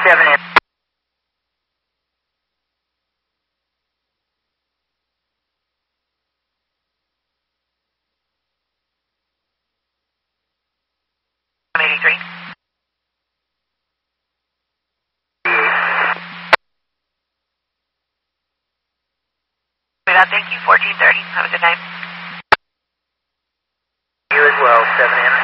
7M. Thank you, 1430. Have a good night. You as well, 7M.